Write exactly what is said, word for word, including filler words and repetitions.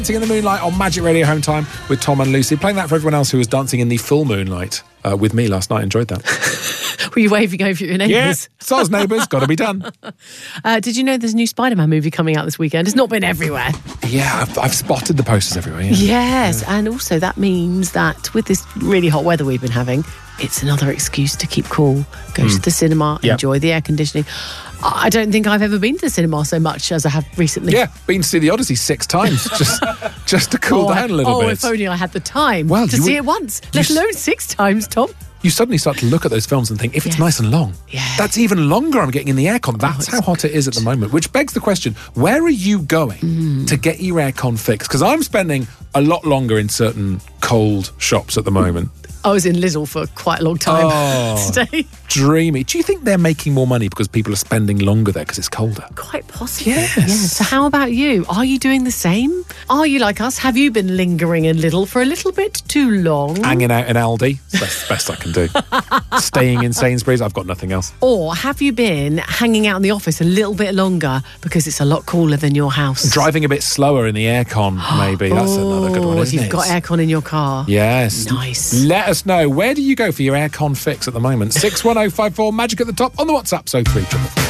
Dancing in the Moonlight on Magic Radio Home Time with Tom and Lucy. Playing that for everyone else who was dancing in the full moonlight uh, with me last night. Enjoyed that. Were you waving over your neighbours? Yes, yeah, so neighbours. Got to be done. Uh, did you know there's a new Spider-Man movie coming out this weekend? It's not been everywhere. Yeah, I've, I've spotted the posters everywhere. Yeah. Yes, yeah. And also that means that with this really hot weather we've been having, it's another excuse to keep cool, go mm. to the cinema, yep. enjoy the air conditioning. I don't think I've ever been to the cinema so much as I have recently. Yeah, been to see the Odyssey six times just just to cool oh, down a little oh, bit. Oh, if only I had the time well, to see would, it once, let alone six times, Tom. You suddenly start to look at those films and think, if it's yes. nice and long, yeah. that's even longer I'm getting in the aircon. That's oh, how hot it is at the moment, which begs the question, where are you going mm. to get your aircon fixed? Because I'm spending a lot longer in certain cold shops at the moment. I was in Lidl for quite a long time oh, today. Dreamy. Do you think they're making more money because people are spending longer there because it's colder? Quite possibly. Yes. yes. So how about you? Are you doing the same? Are you like us? Have you been lingering in Lidl for a little bit too long? Hanging out in Aldi. That's the best I can do. Staying in Sainsbury's. I've got nothing else. Or have you been hanging out in the office a little bit longer because it's a lot cooler than your house? Driving a bit slower in the aircon, maybe. That's oh, another good one, isn't you've it? You've got aircon in your car. Yes. Nice. Let us know, where do you go for your aircon fix at the moment? six one oh five four, magic at the top on the WhatsApp, so three triple four.